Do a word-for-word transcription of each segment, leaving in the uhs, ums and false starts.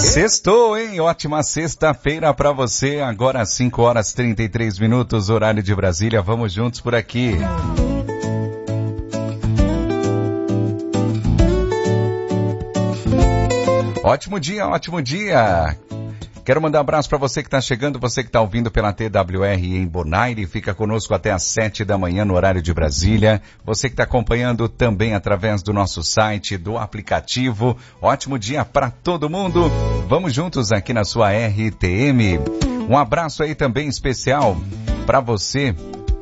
Sextou, hein? Ótima sexta-feira pra você. Agora cinco horas e trinta e três minutos, horário de Brasília. Vamos juntos por aqui. Ótimo dia, ótimo dia. Quero mandar um abraço para você que está chegando, você que está ouvindo pela T W R em Bonaire, fica conosco até às sete da manhã no horário de Brasília. Você que está acompanhando também através do nosso site, do aplicativo. Ótimo dia para todo mundo. Vamos juntos aqui na sua R T M. Um abraço aí também especial para você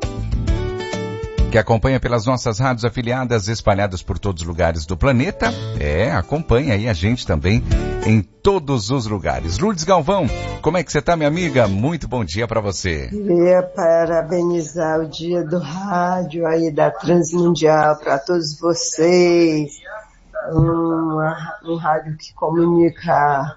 que acompanha pelas nossas rádios afiliadas espalhadas por todos os lugares do planeta. É, acompanha aí a gente também em todos os lugares. Lourdes Galvão, como é que você tá, minha amiga? Muito bom dia para você. Queria parabenizar o dia do rádio aí da Transmundial para todos vocês. Um, um rádio que comunica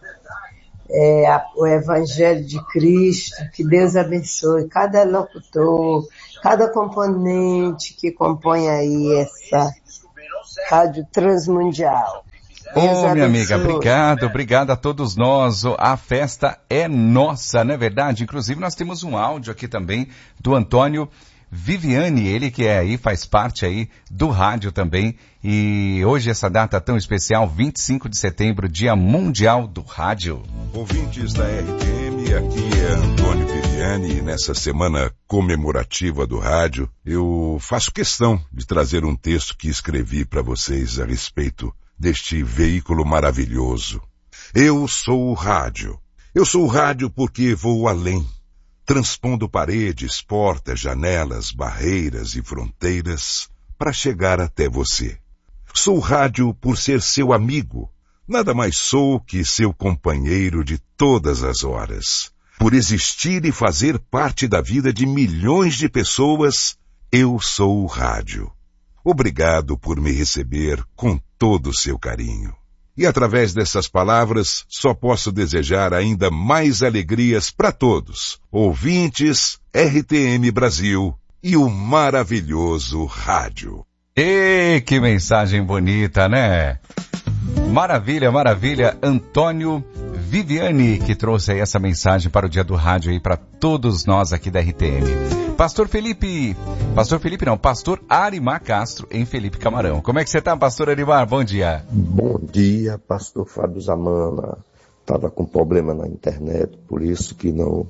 é, a, o Evangelho de Cristo. Que Deus abençoe cada locutor, cada componente que compõe aí essa Rádio Transmundial. Ô, oh, minha amiga, obrigado, obrigado a todos nós. A festa é nossa, não é verdade? Inclusive nós temos um áudio aqui também do Antônio Viviani, ele que é aí, faz parte aí do rádio também. E hoje essa data tão especial, vinte e cinco de setembro, Dia Mundial do Rádio. Ouvintes da R T M, aqui é Antônio Viviani e nessa semana comemorativa do rádio, eu faço questão de trazer um texto que escrevi para vocês a respeito deste veículo maravilhoso. Eu sou o rádio. Eu sou o rádio porque vou além, transpondo paredes, portas, janelas, barreiras e fronteiras para chegar até você. Sou o rádio por ser seu amigo. Nada mais sou que seu companheiro de todas as horas. Por existir e fazer parte da vida de milhões de pessoas, eu sou o rádio. Obrigado por me receber com todo o seu carinho. E através dessas palavras, só posso desejar ainda mais alegrias para todos, ouvintes, R T M Brasil e o maravilhoso rádio. E que mensagem bonita, né? Maravilha, maravilha. Antônio Viviani, que trouxe aí essa mensagem para o Dia do Rádio aí para todos nós aqui da R T M. Pastor Felipe, Pastor Felipe não, Pastor Arimar Castro em Felipe Camarão. Como é que você tá, Pastor Arimar? Bom dia. Bom dia, Pastor Fábio Zamana. Tava com problema na internet, por isso que não,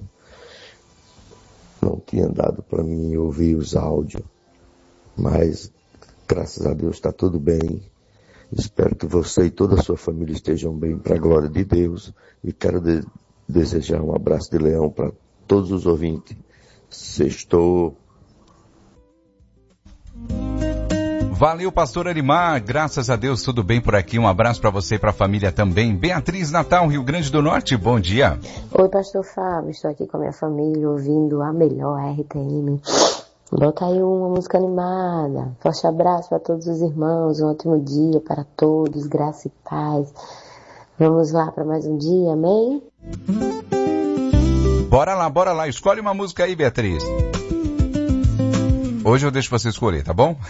não tinha dado para mim ouvir os áudios. Mas, graças a Deus, está tudo bem. Espero que você e toda a sua família estejam bem, para a glória de Deus. E quero de- desejar um abraço de leão para todos os ouvintes. Sextou. Valeu, Pastor Arimar. Graças a Deus, tudo bem por aqui. Um abraço para você e para a família também. Beatriz Natal, Rio Grande do Norte. Bom dia. Oi, Pastor Fábio. Estou aqui com a minha família ouvindo a melhor R T M. Bota aí uma música animada. Forte abraço para todos os irmãos. Um ótimo dia para todos. Graça e paz. Vamos lá para mais um dia, amém? Bora lá, bora lá. Escolhe uma música aí, Beatriz. Hoje eu deixo você escolher, tá bom?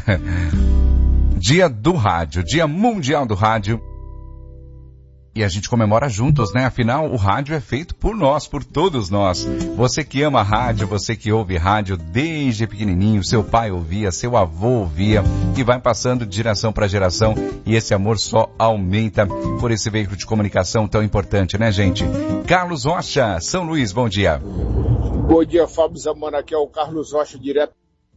Dia do Rádio, Dia Mundial do Rádio. E a gente comemora juntos, né? Afinal, o rádio é feito por nós, por todos nós. Você que ama rádio, você que ouve rádio desde pequenininho, seu pai ouvia, seu avô ouvia, e vai passando de geração para geração, e esse amor só aumenta por esse veículo de comunicação tão importante, né, gente? Carlos Rocha, São Luís, bom dia. Bom dia, Fábio Zamana, aqui é o Carlos Rocha, direto.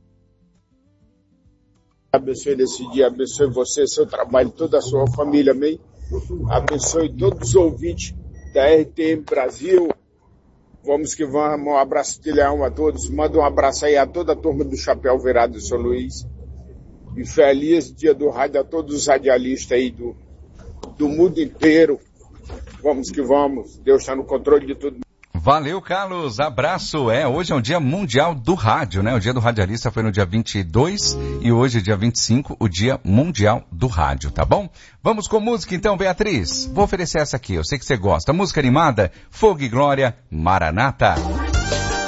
Abençoe nesse dia, abençoe você, seu trabalho, toda a sua família, amém? Abençoe todos os ouvintes da R T M Brasil. Vamos que vamos, um abraço de leão a todos. Manda um abraço aí a toda a turma do Chapéu Virado de São Luís. E feliz dia do rádio a todos os radialistas aí do, do mundo inteiro. Vamos que vamos, Deus está no controle de tudo. Valeu, Carlos. Abraço. É, hoje é um dia mundial do rádio, né? O dia do radialista foi no dia vinte e dois e hoje, dia vinte e cinco, o dia mundial do rádio, tá bom? Vamos com música então, Beatriz. Vou oferecer essa aqui, eu sei que você gosta. Música animada, Fogo e Glória, Maranata.